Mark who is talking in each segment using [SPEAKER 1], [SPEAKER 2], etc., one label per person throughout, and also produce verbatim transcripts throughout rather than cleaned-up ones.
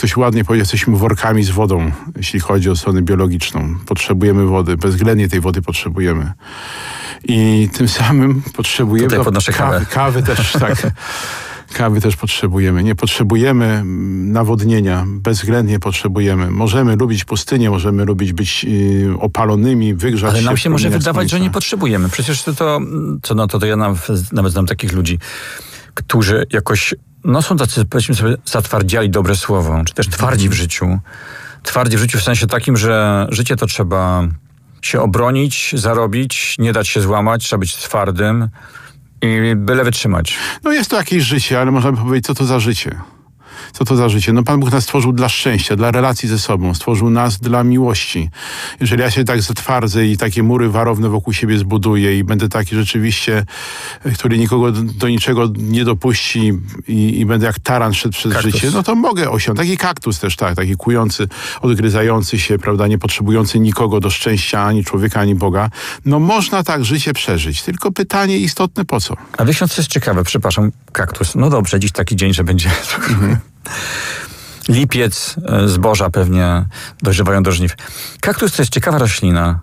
[SPEAKER 1] ktoś ładnie powiedział, jesteśmy workami z wodą, jeśli chodzi o stronę biologiczną. Potrzebujemy wody, bezwzględnie tej wody potrzebujemy. I tym samym potrzebujemy...
[SPEAKER 2] Tutaj podnoszę kawę.
[SPEAKER 1] Kawy, kawy też, tak. Kawy też potrzebujemy. Nie potrzebujemy nawodnienia. Bezwzględnie potrzebujemy. Możemy lubić pustynię, możemy lubić być yy, opalonymi, wygrzać się.
[SPEAKER 2] Ale nam się może
[SPEAKER 1] promieniach
[SPEAKER 2] wydawać,
[SPEAKER 1] słońca.
[SPEAKER 2] że nie potrzebujemy. Przecież to, to, to, no, to, to ja nawet, nawet znam takich ludzi, którzy jakoś, no są tacy, powiedzmy sobie, zatwardziali dobre słowo, czy też twardzi w życiu. Twardzi w życiu w sensie takim, że życie to trzeba się obronić, zarobić, nie dać się złamać, trzeba być twardym i byle wytrzymać.
[SPEAKER 1] No jest to jakieś życie, ale można by powiedzieć, co to za życie? Co to za życie? No Pan Bóg nas stworzył dla szczęścia, dla relacji ze sobą. Stworzył nas dla miłości. Jeżeli ja się tak zatwardzę i takie mury warowne wokół siebie zbuduję i będę taki rzeczywiście, który nikogo do, do niczego nie dopuści i, i będę jak taran szedł przez
[SPEAKER 2] Kaktus.
[SPEAKER 1] życie, no to mogę osiągnąć. Taki kaktus też, tak. Taki kujący, odgryzający się, prawda, nie potrzebujący nikogo do szczęścia, ani człowieka, ani Boga. No można tak życie przeżyć. Tylko pytanie istotne, po co?
[SPEAKER 2] A wiesz, co jest ciekawe, przepraszam, kaktus. No dobrze, dziś taki dzień, że będzie... Mhm. Lipiec, zboża pewnie dojrzewają do żniw. Kaktus to jest ciekawa roślina.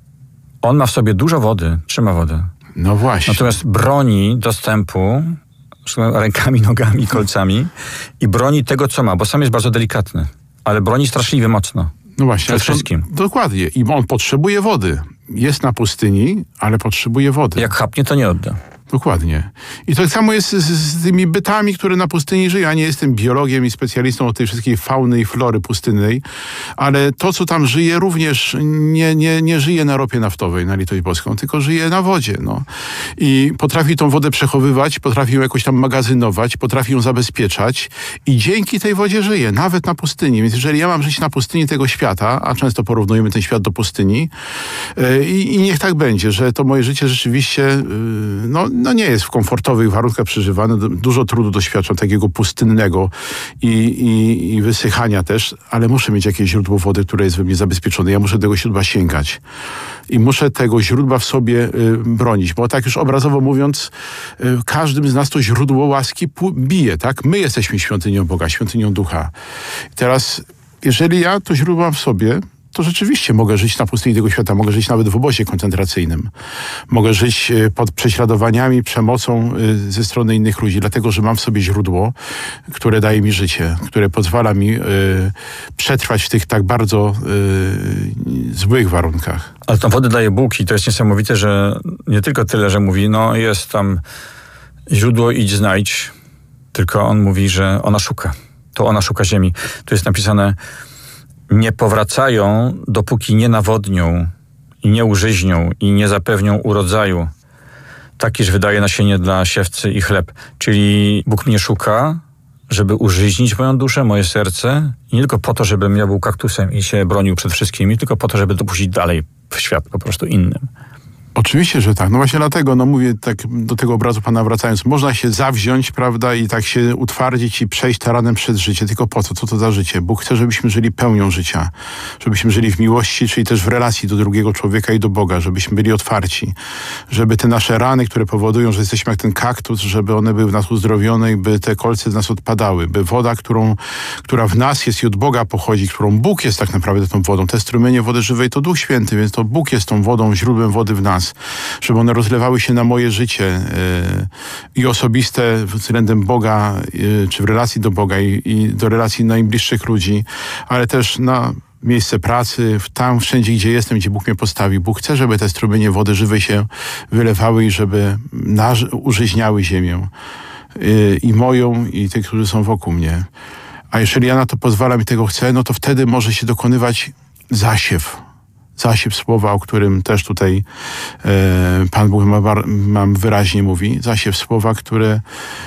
[SPEAKER 2] On ma w sobie dużo wody, trzyma wodę.
[SPEAKER 1] No właśnie.
[SPEAKER 2] Natomiast broni dostępu rękami, nogami, kolcami i broni tego, co ma, bo sam jest bardzo delikatny, ale broni straszliwie mocno.
[SPEAKER 1] No właśnie.
[SPEAKER 2] Przed wszystkim.
[SPEAKER 1] On, dokładnie. I on potrzebuje wody. Jest na pustyni, ale potrzebuje wody.
[SPEAKER 2] Jak chapnie, to nie odda.
[SPEAKER 1] Dokładnie. I tak samo jest z, z tymi bytami, które na pustyni żyją. Ja nie jestem biologiem i specjalistą od tej wszystkiej fauny i flory pustynnej, ale to, co tam żyje, również nie, nie, nie żyje na ropie naftowej, na litość boską, tylko żyje na wodzie. No. I potrafi tą wodę przechowywać, potrafi ją jakoś tam magazynować, potrafi ją zabezpieczać i dzięki tej wodzie żyje, nawet na pustyni. Więc jeżeli ja mam żyć na pustyni tego świata, a często porównujemy ten świat do pustyni, yy, i niech tak będzie, że to moje życie rzeczywiście yy, no, no nie jest w komfortowych warunkach przeżywane. Dużo trudu doświadczam takiego pustynnego i, i, i wysychania też, ale muszę mieć jakieś źródło wody, które jest we mnie zabezpieczone. Ja muszę tego źródła sięgać. I muszę tego źródła w sobie y, bronić, bo tak już obrazowo mówiąc, y, każdym z nas to źródło łaski bije, tak? My jesteśmy świątynią Boga, świątynią Ducha. Teraz, jeżeli ja to źródło mam w sobie, to rzeczywiście mogę żyć na pustyni tego świata, mogę żyć nawet w obozie koncentracyjnym. Mogę żyć pod prześladowaniami, przemocą ze strony innych ludzi, dlatego że mam w sobie źródło, które daje mi życie, które pozwala mi y, przetrwać w tych tak bardzo y, złych warunkach.
[SPEAKER 2] Ale tą wodę daje Bóg i to jest niesamowite, że nie tylko tyle, że mówi, no jest tam źródło, idź znajdź, tylko on mówi, że ona szuka. To ona szuka ziemi. Tu jest napisane, nie powracają, dopóki nie nawodnią i nie użyźnią i nie zapewnią urodzaju. Takiż wydaje nasienie dla siewcy i chleb. Czyli Bóg mnie szuka, żeby użyźnić moją duszę, moje serce i nie tylko po to, żebym ja był kaktusem i się bronił przed wszystkimi, tylko po to, żeby dopuścić dalej w świat po prostu innym.
[SPEAKER 1] Oczywiście, że tak. No właśnie dlatego, no mówię tak do tego obrazu Pana wracając, można się zawziąć, prawda, i tak się utwardzić i przejść taranem przez życie. Tylko po co? Co to za życie? Bóg chce, żebyśmy żyli pełnią życia. Żebyśmy żyli w miłości, czyli też w relacji do drugiego człowieka i do Boga. Żebyśmy byli otwarci. Żeby te nasze rany, które powodują, że jesteśmy jak ten kaktus, żeby one były w nas uzdrowione i by te kolce z nas odpadały. By woda, którą, która w nas jest i od Boga pochodzi, którą Bóg jest tak naprawdę tą wodą. Te strumienie wody żywej to Duch Święty, więc to Bóg jest tą wodą, źródłem wody w nas. Żeby one rozlewały się na moje życie yy, i osobiste względem Boga, yy, czy w relacji do Boga i, i do relacji najbliższych ludzi, ale też na miejsce pracy, w tam wszędzie, gdzie jestem, gdzie Bóg mnie postawi. Bóg chce, żeby te strumienie wody żywej się wylewały i żeby naż- użyźniały ziemię. Yy, I moją, i tych, którzy są wokół mnie. A jeżeli ja na to pozwalam i tego chcę, no to wtedy może się dokonywać zasiew. Zasiew słowa, o którym też tutaj e, Pan Bóg ma, mam wyraźnie mówi. Zasiew słowa, które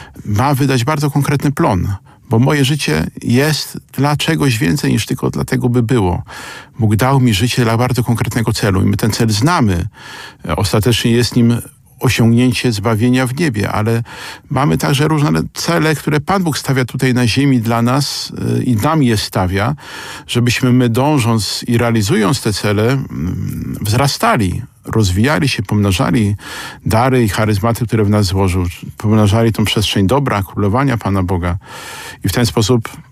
[SPEAKER 1] ma wydać bardzo konkretny plon. Bo moje życie jest dla czegoś więcej niż tylko dla tego, by było. Bóg dał mi życie dla bardzo konkretnego celu. I my ten cel znamy. Ostatecznie jest nim osiągnięcie zbawienia w niebie, ale mamy także różne cele, które Pan Bóg stawia tutaj na ziemi dla nas yy, i nam je stawia, żebyśmy my dążąc i realizując te cele yy, wzrastali, rozwijali się, pomnażali dary i charyzmaty, które w nas złożył, pomnażali tą przestrzeń dobra, królowania Pana Boga i w ten sposób